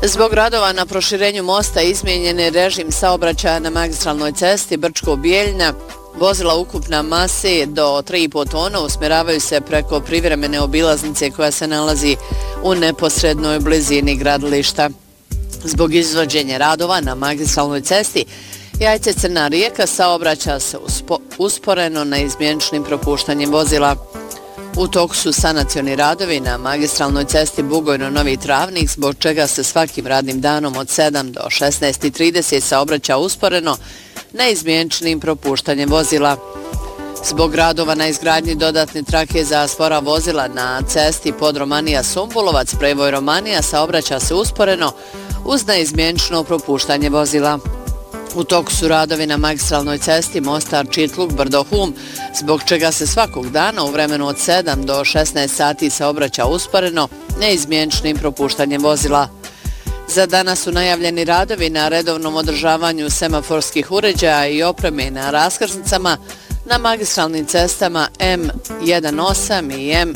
Zbog radova na proširenju mosta izmijenjen je režim saobraćaja na magistralnoj cesti Brčko-Bijeljina. Vozila ukupna mase do 3,5 tona usmjeravaju se preko privremene obilaznice koja se nalazi u neposrednoj blizini gradilišta. Zbog izvođenja radova na magistralnoj cesti Jajce-Crna Rijeka saobraća se usporeno na izmjeničnim propuštanjem vozila. U toku su sanacioni radovi na magistralnoj cesti Bugojno-Novi Travnik, zbog čega se svakim radnim danom od 7 do 16:30 saobraća usporeno na izmjeničnim propuštanjem vozila. Zbog radova na izgradnji dodatne trake za spora vozila na cesti Podromanija-Sumbulovac, Prevoj-Romanija saobraća se usporeno uz neizmjenično propuštanje vozila. U toku su radovi na magistralnoj cesti Mostar-Čitluk-Brdo-Hum, zbog čega se svakog dana u vremenu od 7 do 16 sati saobraća usporeno neizmjeničnim propuštanjem vozila. Za danas su najavljeni radovi na redovnom održavanju semaforskih uređaja i opreme na raskrsnicama na magistralnim cestama M18 i M